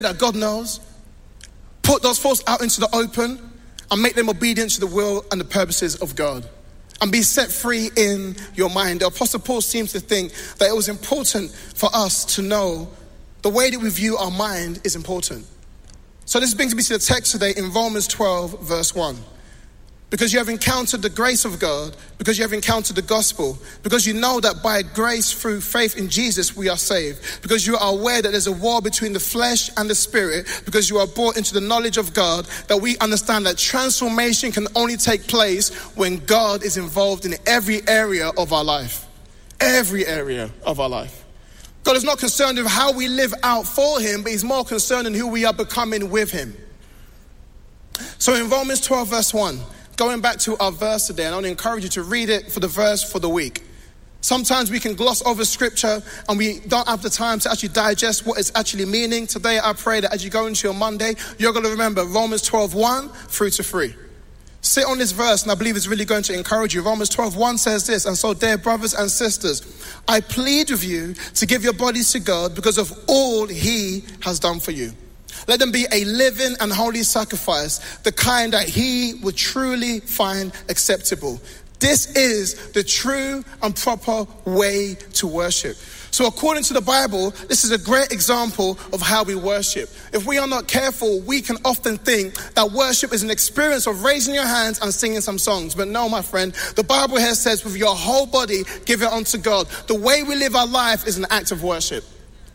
that God knows, put those thoughts out into the open, and make them obedient to the will and the purposes of God. And be set free in your mind. The Apostle Paul seems to think that it was important for us to know the way that we view our mind is important. So this brings me to the text today in Romans 12, verse 1. Because you have encountered the grace of God, because you have encountered the gospel, because you know that by grace through faith in Jesus we are saved, because you are aware that there's a war between the flesh and the spirit, because you are brought into the knowledge of God, that we understand that transformation can only take place when God is involved in every area of our life. Every area of our life. God is not concerned with how we live out for him, but he's more concerned in who we are becoming with him. So in Romans 12, verse 1, going back to our verse today, and I want to encourage you to read it for the verse for the week. Sometimes we can gloss over scripture and we don't have the time to actually digest what it's actually meaning. Today I pray that as you go into your Monday, you're going to remember Romans 12, 1 through to 3. Sit on this verse and I believe it's really going to encourage you. Romans 12, 1 says this, and so dear brothers and sisters, I plead with you to give your bodies to God because of all he has done for you. Let them be a living and holy sacrifice, the kind that he would truly find acceptable. This is the true and proper way to worship. So according to the Bible, this is a great example of how we worship. If we are not careful, we can often think that worship is an experience of raising your hands and singing some songs. But no, my friend, the Bible here says with your whole body, give it unto God. The way we live our life is an act of worship.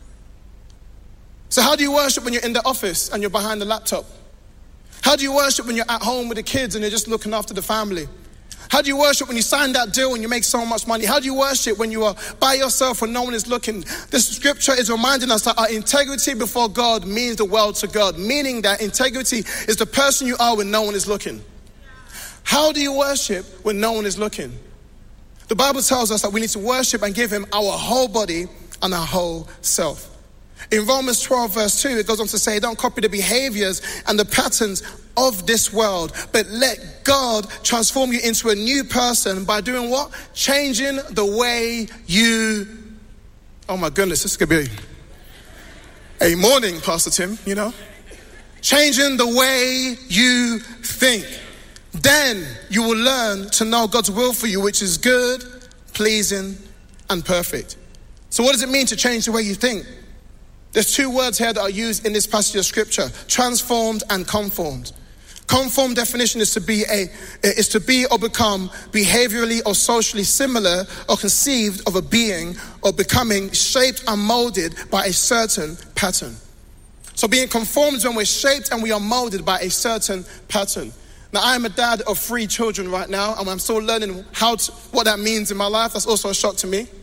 So how do you worship when you're in the office and you're behind the laptop? How do you worship when you're at home with the kids and you're just looking after the family? How do you worship when you sign that deal and you make so much money? How do you worship when you are by yourself when no one is looking? This scripture is reminding us that our integrity before God means the world to God, meaning that integrity is the person you are when no one is looking. How do you worship when no one is looking? The Bible tells us that we need to worship and give him our whole body and our whole self. In Romans 12 verse 2, it goes on to say, don't copy the behaviors and the patterns of this world, but let God transform you into a new person by doing what? Changing the way you... Oh my goodness, this could be a morning, Pastor Tim, you know. Changing the way you think. Then you will learn to know God's will for you, which is good, pleasing, and perfect. So what does it mean to change the way you think? There's two words here that are used in this passage of scripture, transformed and conformed. Conformed definition is to be or become behaviorally or socially similar or conceived of a being or becoming shaped and molded by a certain pattern. So being conformed is when we're shaped and we are molded by a certain pattern. Now I am a dad of 3 children right now and I'm still learning what that means in my life. That's also a shock to me.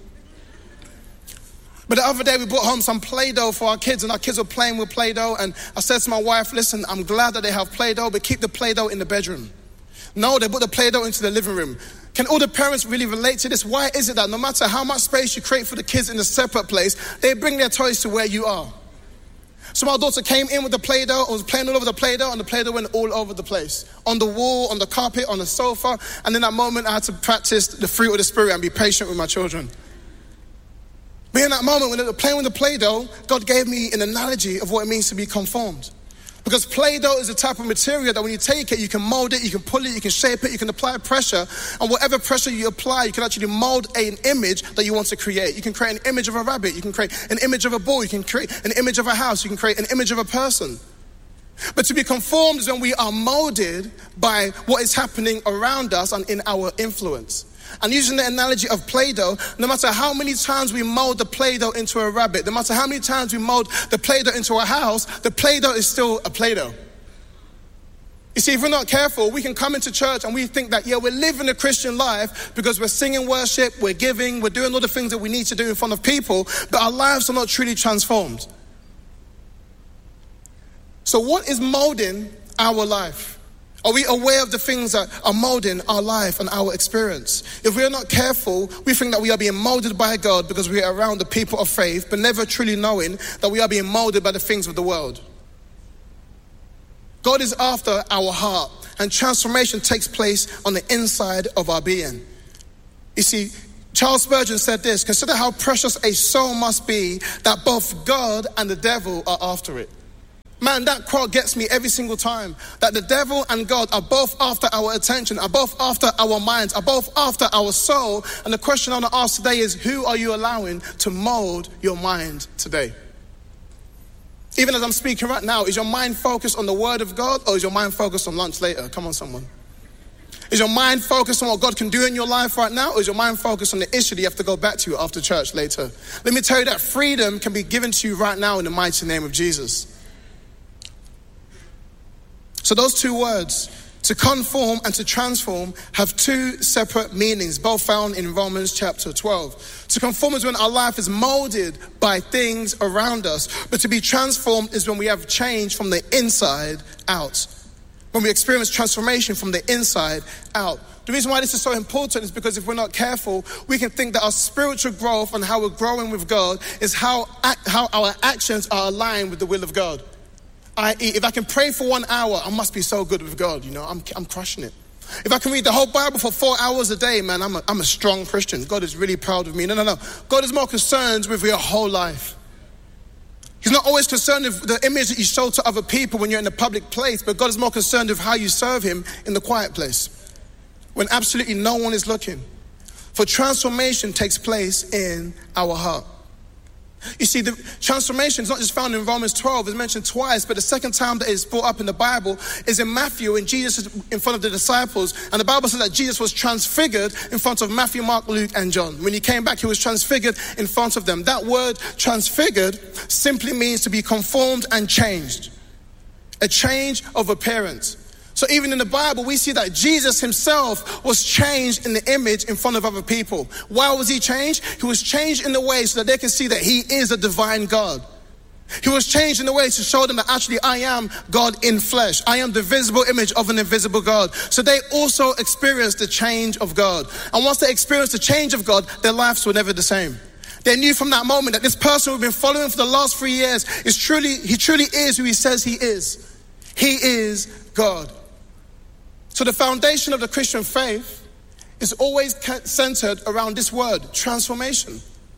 But the other day we brought home some Play-Doh for our kids and our kids were playing with Play-Doh and I said to my wife, listen, I'm glad that they have Play-Doh, but keep the Play-Doh in the bedroom. No, they put the Play-Doh into the living room. Can all the parents really relate to this? Why is it that no matter how much space you create for the kids in a separate place, they bring their toys to where you are? So my daughter came in with the Play-Doh, was playing all over the Play-Doh, and the Play-Doh went all over the place. On the wall, on the carpet, on the sofa, and in that moment I had to practice the fruit of the Spirit and be patient with my children. But in that moment, when they were playing with the Play-Doh, God gave me an analogy of what it means to be conformed. Because Play-Doh is a type of material that when you take it, you can mold it, you can pull it, you can shape it, you can apply pressure. And whatever pressure you apply, you can actually mold an image that you want to create. You can create an image of a rabbit, you can create an image of a ball, you can create an image of a house, you can create an image of a person. But to be conformed is when we are molded by what is happening around us and in our influence. And using the analogy of Play-Doh, no matter how many times we mold the Play-Doh into a rabbit, no matter how many times we mold the Play-Doh into a house, the Play-Doh is still a Play-Doh. You see, if we're not careful, we can come into church and we think that, we're living a Christian life because we're singing worship, we're giving, we're doing all the things that we need to do in front of people, but our lives are not truly transformed. So what is molding our life? Are we aware of the things that are molding our life and our experience? If we are not careful, we think that we are being molded by God because we are around the people of faith, but never truly knowing that we are being molded by the things of the world. God is after our heart, and transformation takes place on the inside of our being. You see, Charles Spurgeon said this, consider how precious a soul must be that both God and the devil are after it. Man, that quote gets me every single time. That the devil and God are both after our attention, are both after our minds, are both after our soul. And the question I want to ask today is, who are you allowing to mold your mind today? Even as I'm speaking right now, is your mind focused on the word of God, or is your mind focused on lunch later? Come on, someone. Is your mind focused on what God can do in your life right now, or is your mind focused on the issue that you have to go back to after church later? Let me tell you that freedom can be given to you right now in the mighty name of Jesus. So those two words, to conform and to transform, have two separate meanings, both found in Romans chapter 12. To conform is when our life is molded by things around us, but to be transformed is when we have change from the inside out. When we experience transformation from the inside out. The reason why this is so important is because if we're not careful, we can think that our spiritual growth and how we're growing with God is how our actions are aligned with the will of God. I.e., if I can pray for 1 hour, I must be so good with God, I'm crushing it. If I can read the whole Bible for 4 hours a day, man, I'm a strong Christian. God is really proud of me. No. God is more concerned with your whole life. He's not always concerned with the image that you show to other people when you're in a public place, but God is more concerned with how you serve him in the quiet place, when absolutely no one is looking. For transformation takes place in our heart. You see, the transformation is not just found in Romans 12, it's mentioned twice, but the second time that it's brought up in the Bible is in Matthew, and Jesus is in front of the disciples. And the Bible says that Jesus was transfigured in front of Matthew, Mark, Luke, and John. When he came back, he was transfigured in front of them. That word transfigured simply means to be conformed and changed. A change of appearance. So even in the Bible, we see that Jesus himself was changed in the image in front of other people. Why was he changed? He was changed in the way so that they can see that he is a divine God. He was changed in the way to show them that actually I am God in flesh. I am the visible image of an invisible God. So they also experienced the change of God. And once they experienced the change of God, their lives were never the same. They knew from that moment that this person we've been following for the last 3 years he truly is who he says he is. He is God. So the foundation of the Christian faith is always centered around this word, transformation.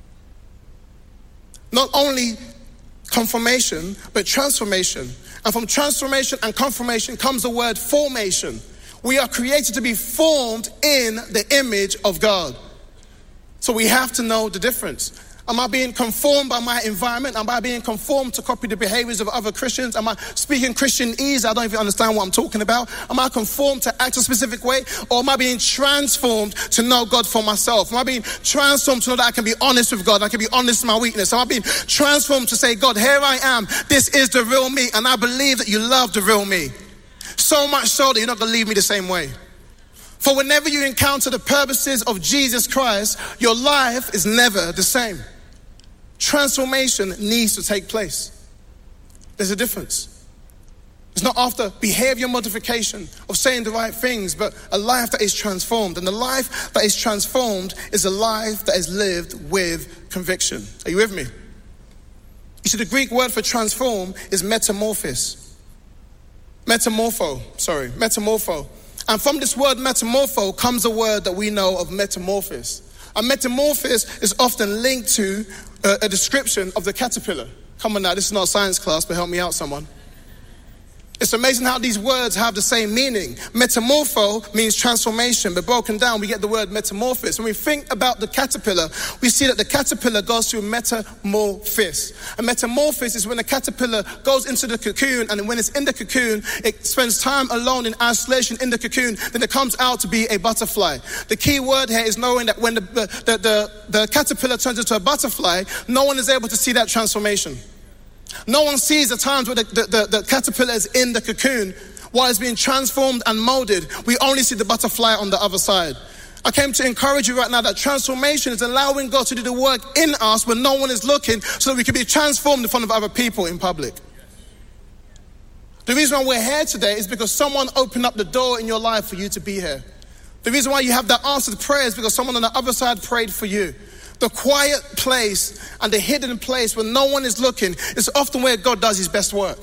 Not only confirmation, but transformation. And from transformation and confirmation comes the word formation. We are created to be formed in the image of God. So we have to know the difference. Am I being conformed by my environment? Am I being conformed to copy the behaviors of other Christians? Am I speaking Christianese? I don't even understand what I'm talking about. Am I conformed to act a specific way? Or am I being transformed to know God for myself? Am I being transformed to know that I can be honest with God? I can be honest with my weakness. Am I being transformed to say, God, here I am. This is the real me. And I believe that you love the real me. So much so that you're not going to leave me the same way. For whenever you encounter the purposes of Jesus Christ, your life is never the same. Transformation needs to take place. There's a difference. It's not after behavior modification of saying the right things, but a life that is transformed. And the life that is transformed is a life that is lived with conviction. Are you with me? You see, the Greek word for transform is metamorpho. And from this word metamorpho comes a word that we know of metamorphosis. A metamorphosis is often linked to a description of the caterpillar. Come on now, this is not a science class, but help me out, someone. It's amazing how these words have the same meaning. Metamorpho means transformation, but broken down, we get the word metamorphosis. When we think about the caterpillar, we see that the caterpillar goes through metamorphosis. A metamorphosis is when the caterpillar goes into the cocoon, and when it's in the cocoon, it spends time alone in isolation in the cocoon, then it comes out to be a butterfly. The key word here is knowing that when the caterpillar turns into a butterfly, no one is able to see that transformation. No one sees the times where the caterpillar is in the cocoon while it's being transformed and molded. We only see the butterfly on the other side. I came to encourage you right now that transformation is allowing God to do the work in us when no one is looking so that we can be transformed in front of other people in public. The reason why we're here today is because someone opened up the door in your life for you to be here. The reason why you have that answered prayer is because someone on the other side prayed for you. The quiet place and the hidden place where no one is looking is often where God does his best work.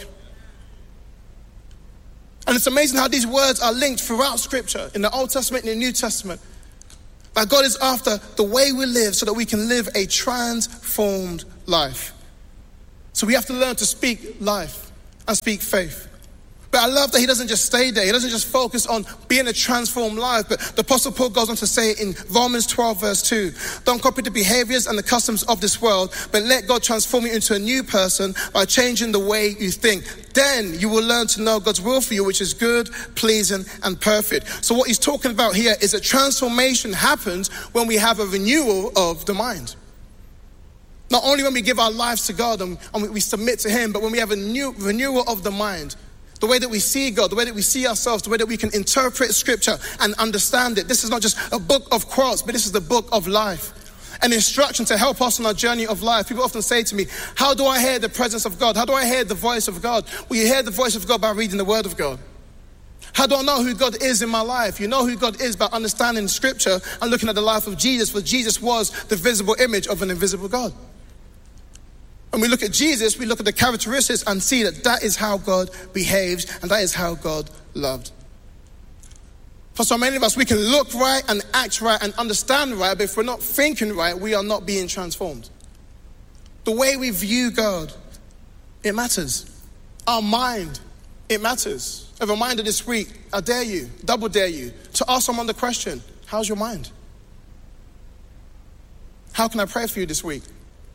And it's amazing how these words are linked throughout Scripture, in the Old Testament and the New Testament. That God is after the way we live so that we can live a transformed life. So we have to learn to speak life. and speak faith. But I love that he doesn't just stay there. He doesn't just focus on being a transformed life. But the Apostle Paul goes on to say in Romans 12 verse 2, don't copy the behaviors and the customs of this world, but let God transform you into a new person by changing the way you think. Then you will learn to know God's will for you, which is good, pleasing, and perfect. So what he's talking about here is that transformation happens when we have a renewal of the mind. Not only when we give our lives to God and we submit to him, but when we have a new renewal of the mind. The way that we see God, the way that we see ourselves, the way that we can interpret scripture and understand it. This is not just a book of quotes, but this is the book of life. An instruction to help us on our journey of life. People often say to me, how do I hear the presence of God? How do I hear the voice of God? Well, you hear the voice of God by reading the word of God. How do I know who God is in my life? You know who God is by understanding scripture and looking at the life of Jesus, for Jesus was the visible image of an invisible God. When we look at Jesus, we look at the characteristics and see that that is how God behaves and that is how God loved. For so many of us, we can look right and act right and understand right, but if we're not thinking right, we are not being transformed. The way we view God, it matters. Our mind, it matters. A reminder this week, I dare you, double dare you, to ask someone the question, how's your mind? How can I pray for you this week?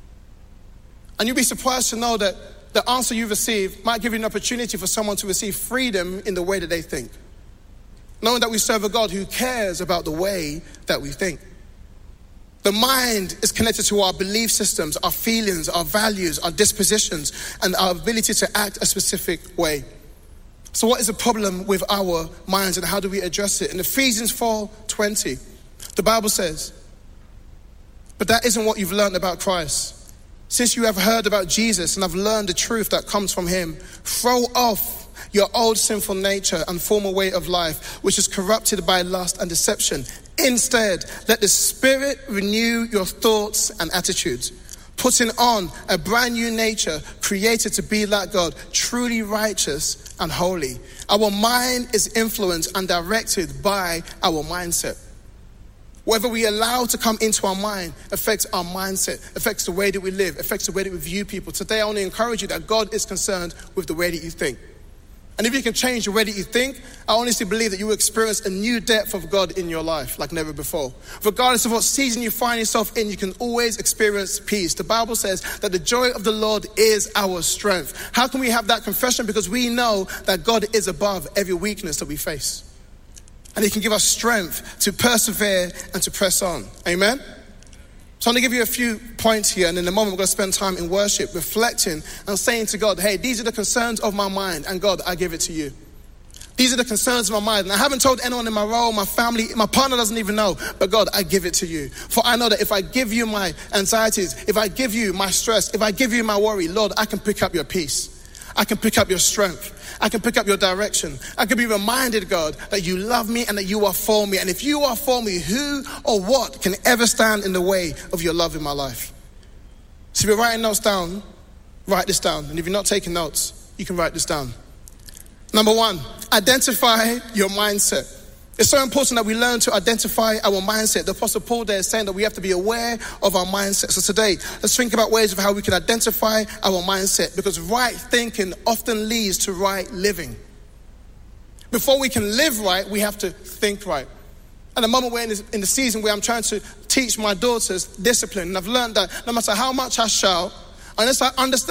And you'll be surprised to know that the answer you receive might give you an opportunity for someone to receive freedom in the way that they think. Knowing that we serve a God who cares about the way that we think. The mind is connected to our belief systems, our feelings, our values, our dispositions, and our ability to act a specific way. So what is the problem with our minds and how do we address it? In Ephesians 4:20, the Bible says, but that isn't what you've learned about Christ. Since you have heard about Jesus and have learned the truth that comes from him, throw off your old sinful nature and former way of life, which is corrupted by lust and deception. Instead, let the Spirit renew your thoughts and attitudes, putting on a brand new nature created to be like God, truly righteous and holy. Our mind is influenced and directed by our mindset. Whatever we allow to come into our mind affects our mindset, affects the way that we live, affects the way that we view people. Today, I want to encourage you that God is concerned with the way that you think. And if you can change the way that you think, I honestly believe that you will experience a new depth of God in your life like never before. Regardless of what season you find yourself in, you can always experience peace. The Bible says that the joy of the Lord is our strength. How can we have that confession? Because we know that God is above every weakness that we face. And he can give us strength to persevere and to press on. Amen? So I'm going to give you a few points here, and in a moment we're going to spend time in worship, reflecting and saying to God, hey, these are the concerns of my mind, and God, I give it to you. These are the concerns of my mind. And I haven't told anyone in my role, my family, my partner doesn't even know, but God, I give it to you. For I know that if I give you my anxieties, if I give you my stress, if I give you my worry, Lord, I can pick up your peace. I can pick up your strength. I can pick up your direction. I can be reminded, God, that you love me and that you are for me. And if you are for me, who or what can ever stand in the way of your love in my life? So if you're writing notes down, write this down. And if you're not taking notes, you can write this down. Number one, identify your mindset. It's so important that we learn to identify our mindset. The Apostle Paul there is saying that we have to be aware of our mindset. So today, let's think about ways of how we can identify our mindset, because right thinking often leads to right living. Before we can live right, we have to think right. At the moment we're in the season where I'm trying to teach my daughters discipline, and I've learned that no matter how much I shout, unless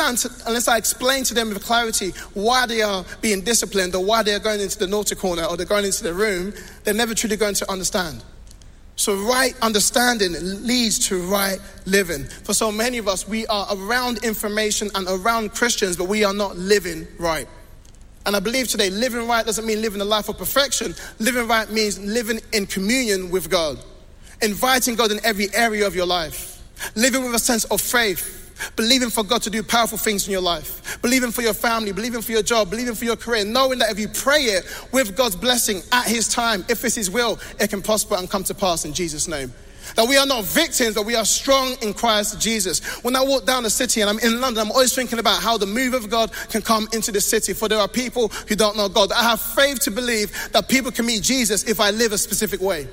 I explain to them with clarity why they are being disciplined or why they are going into the naughty corner or they're going into the room, they're never truly going to understand. So right understanding leads to right living. For so many of us, we are around information and around Christians, but we are not living right. And I believe today, living right doesn't mean living a life of perfection. Living right means living in communion with God, inviting God in every area of your life, living with a sense of faith, believing for God to do powerful things in your life, believing for your family, believing for your job, believing for your career, knowing that if you pray it with God's blessing at his time, if it's his will, it can prosper and come to pass in Jesus' name. That we are not victims, but we are strong in Christ Jesus. When I walk down the city and I'm in London, I'm always thinking about how the move of God can come into the city. For there are people who don't know God. I have faith to believe that people can meet Jesus if I live a specific way.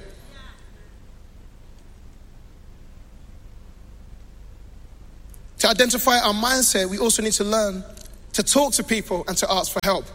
To identify our mindset, we also need to learn to talk to people and to ask for help.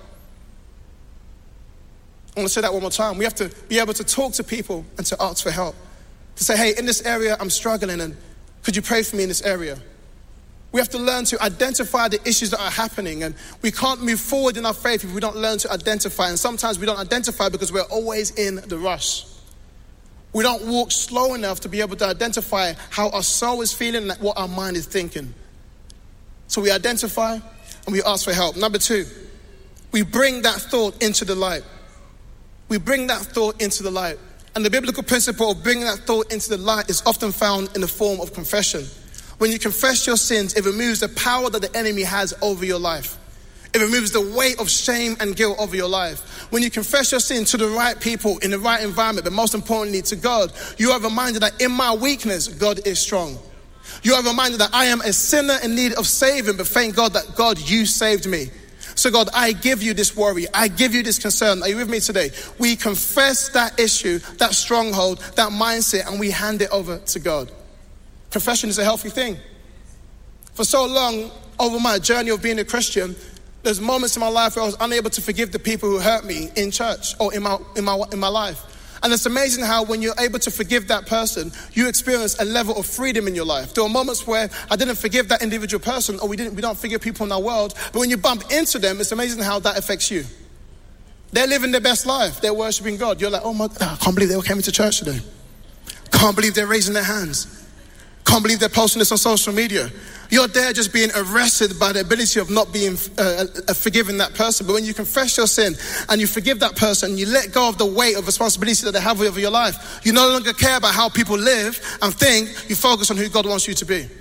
I want to say that one more time. We have to be able to talk to people and to ask for help. To say, hey, in this area, I'm struggling, and could you pray for me in this area? We have to learn to identify the issues that are happening, and we can't move forward in our faith if we don't learn to identify. And sometimes we don't identify because we're always in the rush. We don't walk slow enough to be able to identify how our soul is feeling and what our mind is thinking. So we identify and we ask for help. Number 2, we bring that thought into the light. We bring that thought into the light. And the biblical principle of bringing that thought into the light is often found in the form of confession. When you confess your sins, it removes the power that the enemy has over your life. It removes the weight of shame and guilt over your life. When you confess your sin to the right people, in the right environment, but most importantly to God, you are reminded that in my weakness, God is strong. You are reminded that I am a sinner in need of saving, but thank God that God, you saved me. So God, I give you this worry. I give you this concern. Are you with me today? We confess that issue, that stronghold, that mindset, and we hand it over to God. Confession is a healthy thing. For so long, over my journey of being a Christian, there's moments in my life where I was unable to forgive the people who hurt me in church or in my life. And it's amazing how when you're able to forgive that person, you experience a level of freedom in your life. There were moments where I didn't forgive that individual person, or we don't forgive people in our world, but when you bump into them, it's amazing how that affects you. They're living their best life. They're worshiping God. You're like, oh my God, I can't believe they all came into church today. Can't believe they're raising their hands. Can't believe they're posting this on social media. You're there just being arrested by the ability of not being forgiving that person. But when you confess your sin and you forgive that person, you let go of the weight of responsibility that they have over your life. You no longer care about how people live and think. You focus on who God wants you to be.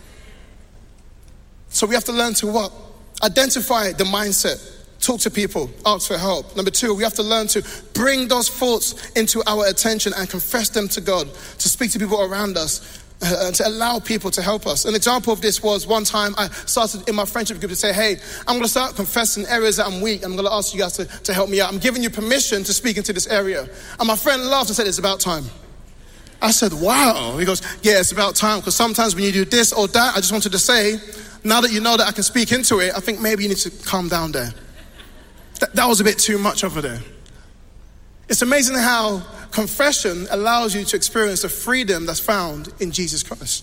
So we have to learn to what? Identify the mindset. Talk to people. Ask for help. Number 2, we have to learn to bring those thoughts into our attention and confess them to God. To speak to people around us. To allow people to help us. An example of this was one time I started in my friendship group to say, hey, I'm going to start confessing areas that I'm weak. I'm going to ask you guys to help me out. I'm giving you permission to speak into this area. And my friend laughed and said, it's about time. I said, wow. He goes, yeah, it's about time, because sometimes when you do this or that, I just wanted to say, now that you know that I can speak into it, I think maybe you need to calm down there. That was a bit too much over there. It's amazing how confession allows you to experience the freedom that's found in Jesus Christ.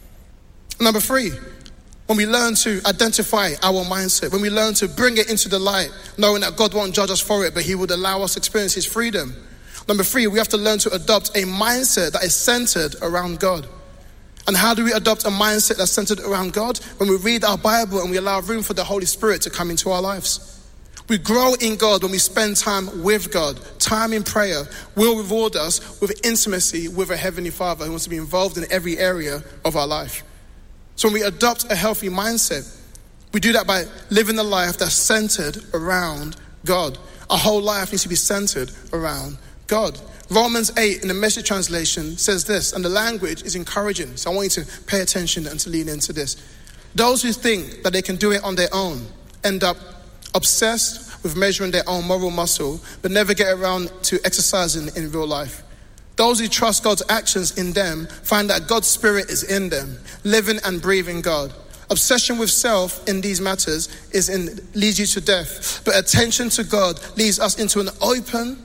Number 3, when we learn to identify our mindset, when we learn to bring it into the light, knowing that God won't judge us for it, but he would allow us to experience his freedom. Number 3, we have to learn to adopt a mindset that is centered around God. And how do we adopt a mindset that's centered around God? When we read our Bible and we allow room for the Holy Spirit to come into our lives. We grow in God when we spend time with God. Time in prayer will reward us with intimacy with a Heavenly Father who wants to be involved in every area of our life. So when we adopt a healthy mindset, we do that by living a life that's centered around God. Our whole life needs to be centered around God. Romans 8 in the Message translation says this, and the language is encouraging. So I want you to pay attention and to lean into this. Those who think that they can do it on their own end up obsessed with measuring their own moral muscle, but never get around to exercising in real life. Those who trust God's actions in them find that God's Spirit is in them, living and breathing God. Obsession with self in these matters leads you to death, but attention to God leads us into an open,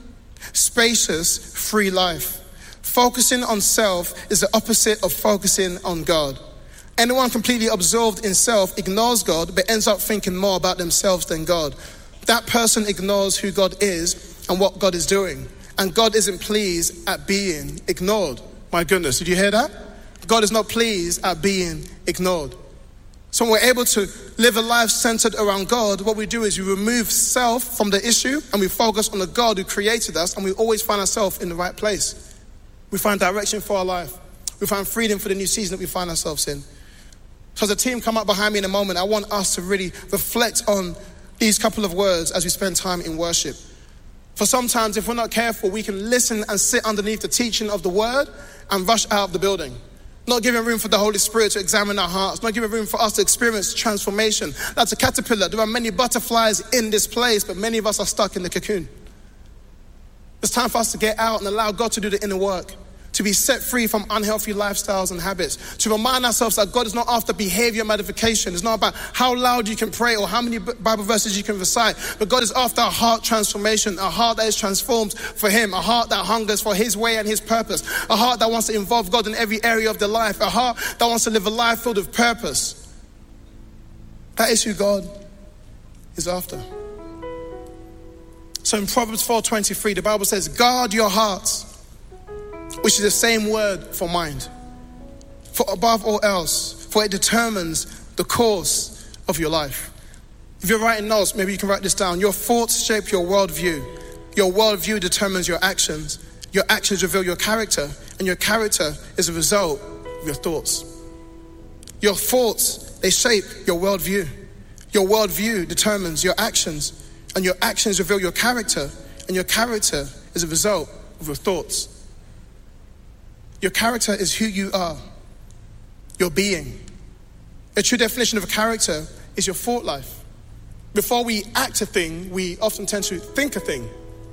spacious, free life. Focusing on self is the opposite of focusing on God. Anyone completely absorbed in self ignores God, but ends up thinking more about themselves than God. That person ignores who God is and what God is doing. And God isn't pleased at being ignored. My goodness, did you hear that? God is not pleased at being ignored. So when we're able to live a life centered around God, what we do is we remove self from the issue and we focus on the God who created us, and we always find ourselves in the right place. We find direction for our life. We find freedom for the new season that we find ourselves in. So as the team come up behind me in a moment, I want us to really reflect on these couple of words as we spend time in worship. For sometimes, if we're not careful, we can listen and sit underneath the teaching of the word and rush out of the building. Not giving room for the Holy Spirit to examine our hearts. Not giving room for us to experience transformation. That's a caterpillar. There are many butterflies in this place, but many of us are stuck in the cocoon. It's time for us to get out and allow God to do the inner work. to be set free from unhealthy lifestyles and habits, to remind ourselves that God is not after behavior modification. It's not about how loud you can pray or how many Bible verses you can recite, but God is after a heart transformation, a heart that is transformed for Him, a heart that hungers for His way and His purpose, a heart that wants to involve God in every area of their life, a heart that wants to live a life filled with purpose. That is who God is after. So in Proverbs 4:23, the Bible says, guard your hearts, which is the same word for mind. For above all else, for it determines the course of your life. If you're writing notes, maybe you can write this down. Your thoughts shape your worldview. Your worldview determines your actions. Your actions reveal your character, and your character is a result of your thoughts. Your thoughts, they shape your worldview. Your worldview determines your actions, and your actions reveal your character, and your character is a result of your thoughts. Your character is who you are, your being. A true definition of a character is your thought life. Before we act a thing, we often tend to think a thing.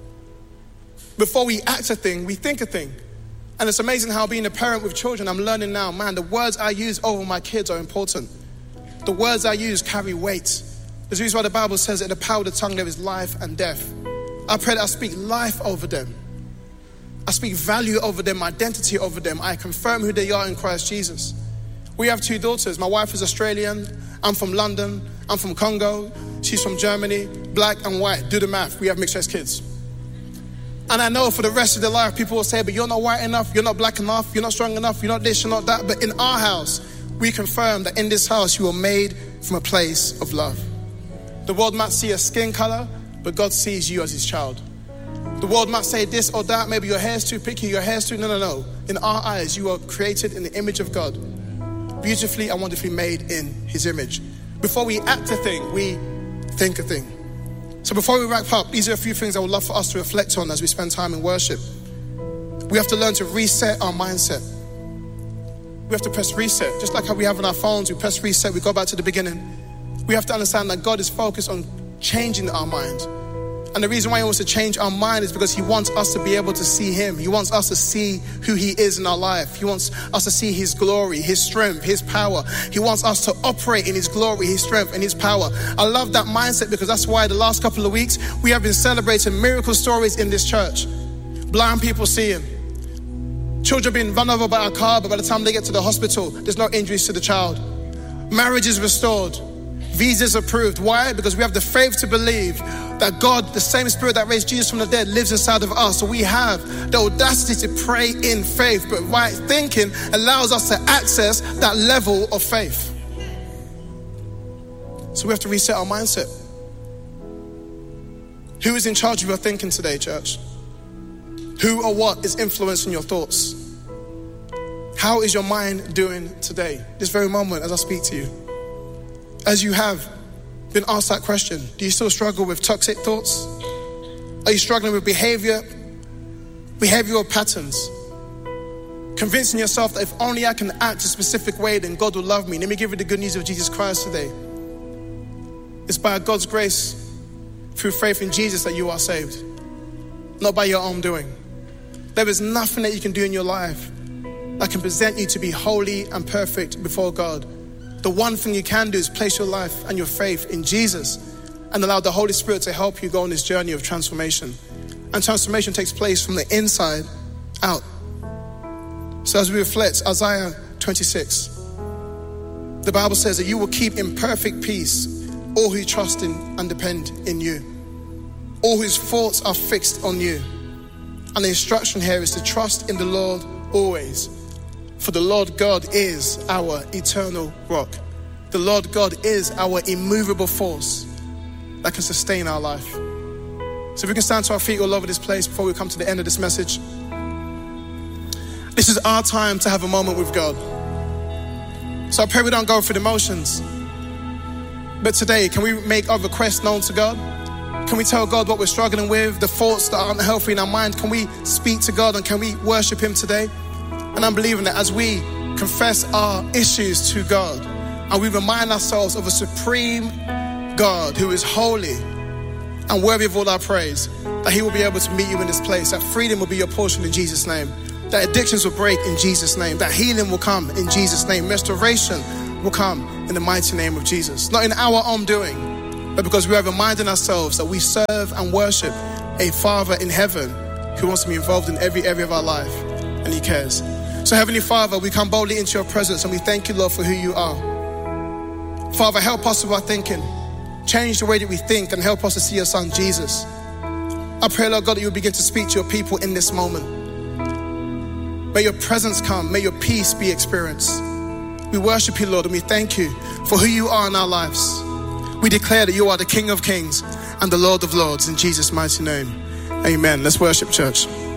Before we act a thing, we think a thing. And it's amazing how, being a parent with children, I'm learning now, man, the words I use over my kids are important. The words I use carry weight. There's a reason why the Bible says that in the power of the tongue there is life and death. I pray that I speak life over them. I speak value over them, identity over them. I confirm who they are in Christ Jesus. We have 2 daughters. My wife is Australian. I'm from London. I'm from Congo. She's from Germany. Black and white. Do the math. We have mixed race kids. And I know for the rest of their life, people will say, but you're not white enough. You're not black enough. You're not strong enough. You're not this, you're not that. But in our house, we confirm that in this house, you were made from a place of love. The world might see a skin color, but God sees you as His child. The world might say this or that, maybe your hair's too picky, your hair's too... No. In our eyes, you are created in the image of God, beautifully and wonderfully made in His image. Before we act a thing, we think a thing. So before we wrap up, these are a few things I would love for us to reflect on as we spend time in worship. We have to learn to reset our mindset. We have to press reset. Just like how we have on our phones, we press reset, we go back to the beginning. We have to understand that God is focused on changing our mind. And the reason why He wants to change our mind is because He wants us to be able to see Him. He wants us to see who He is in our life. He wants us to see His glory, His strength, His power. He wants us to operate in His glory, His strength, and His power. I love that mindset, because that's why the last couple of weeks we have been celebrating miracle stories in this church. Blind people seeing. Children being run over by a car, but by the time they get to the hospital, there's no injuries to the child. Marriages restored. Visas approved. Why? Because we have the faith to believe that God, the same Spirit that raised Jesus from the dead, lives inside of us. So we have the audacity to pray in faith. But right thinking allows us to access that level of faith. So we have to reset our mindset. Who is in charge of your thinking today, church? Who or what is influencing your thoughts? How is your mind doing today? This very moment as I speak to you. As you have been asked that question, do you still struggle with toxic thoughts? Are you struggling with behavioral patterns? Convincing yourself that if only I can act a specific way, then God will love me. Let me give you the good news of Jesus Christ today. It's by God's grace, through faith in Jesus, that you are saved. Not by your own doing. There is nothing that you can do in your life that can present you to be holy and perfect before God. The one thing you can do is place your life and your faith in Jesus and allow the Holy Spirit to help you go on this journey of transformation. And transformation takes place from the inside out. So as we reflect, Isaiah 26, the Bible says that you will keep in perfect peace all who trust in and depend in you. All whose thoughts are fixed on you. And the instruction here is to trust in the Lord always. For the Lord God is our eternal rock. The Lord God is our immovable force that can sustain our life. So if we can stand to our feet all over this place before we come to the end of this message. This is our time to have a moment with God. So I pray we don't go through the motions. But today, can we make our requests known to God? Can we tell God what we're struggling with, the thoughts that aren't healthy in our mind? Can we speak to God and can we worship Him today? And I'm believing that as we confess our issues to God and we remind ourselves of a supreme God who is holy and worthy of all our praise, that He will be able to meet you in this place, that freedom will be your portion in Jesus' name. that addictions will break in Jesus' name, that healing will come in Jesus' name, restoration will come in the mighty name of Jesus. Not in our own doing, but because we are reminding ourselves that we serve and worship a Father in heaven who wants to be involved in every area of our life, and he cares. So Heavenly Father, we come boldly into your presence and we thank you, Lord, for who you are. Father, help us with our thinking. Change the way that we think and help us to see your Son, Jesus. I pray, Lord God, that you will begin to speak to your people in this moment. May your presence come. May your peace be experienced. We worship you, Lord, and we thank you for who you are in our lives. We declare that you are the King of Kings and the Lord of Lords in Jesus' mighty name. Amen. Let's worship, church.